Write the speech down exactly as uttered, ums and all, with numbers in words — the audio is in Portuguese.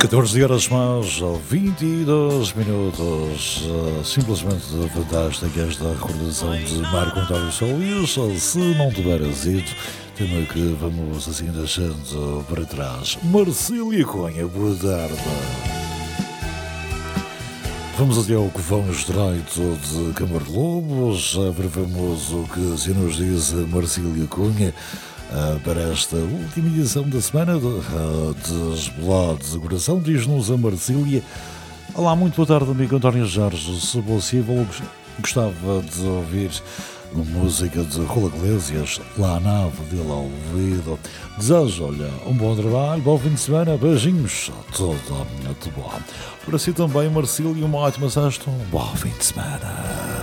catorze horas mais vinte e dois minutos. Simplesmente fantástica esta recordação de Marco António Solís. Se não tiveres ido, temo que vamos assim deixando para trás. Marcília Cunha, boa tarde. Vamos até ao Covão Estreito de Câmara de Lobos. Vamos o que se nos diz Marcília Cunha para esta última edição da semana dos Blogs de Coração. Diz-nos a Marcília: olá, muito boa tarde, amigo António Jorge. Se possível, gostava de ouvir música de Rula Iglesias, lá a nave dele ao ouvido. Desejo, olha, um bom trabalho, bom fim de semana, beijinhos, tudo muito bom. Para si também, Marcília, uma ótima sexta, um bom fim de semana.